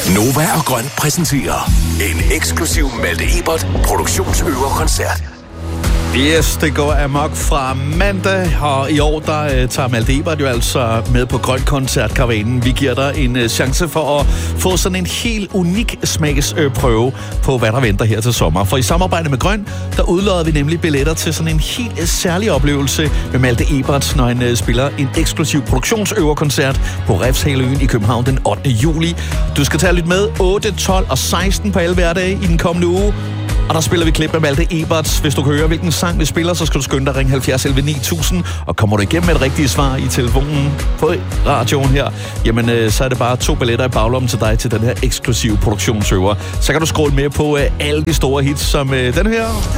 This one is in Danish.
Nova og Grøn præsenterer en eksklusiv Malte Ebert produktionsøverkoncert. Yes, det går amok fra mandag, og i år der tager Malte Ebert jo altså med på Grøn Koncertkaravanen. Vi giver dig en chance for at få sådan en helt unik smagsprøve på, hvad der venter her til sommer. For i samarbejde med Grøn, der udlodder vi nemlig billetter til sådan en helt særlig oplevelse med Malte Ebert, når han spiller en eksklusiv produktionsøverkoncert på Refshaleøen i København den 8. juli. Du skal tage lidt med 8, 12 og 16 på alle hverdage i den kommende uge. Og der spiller vi klip med Malte Ebert. Hvis du kan høre, hvilken sang vi spiller, så skal du skynde dig ringe 70 11 9000. Og kommer du igennem med et rigtigt svar i telefonen på radioen her, jamen så er det bare 2 billetter i baglommen til dig til den her eksklusive produktionsøver. Så kan du scrolle med på alle de store hits som den her.